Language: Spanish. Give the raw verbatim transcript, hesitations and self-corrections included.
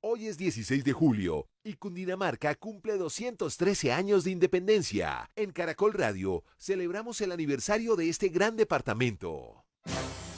Hoy es dieciséis de julio y Cundinamarca cumple doscientos trece años de independencia. En Caracol Radio celebramos el aniversario de este gran departamento.